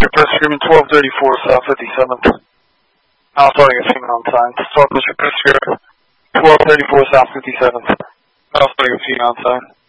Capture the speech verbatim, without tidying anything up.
Mister Press Agreement twelve thirty-four South fifty-seventh. Now starting a female on sign. twelve Mister Press Agreement twelve thirty-four South fifty-seventh. Now starting a female on sign.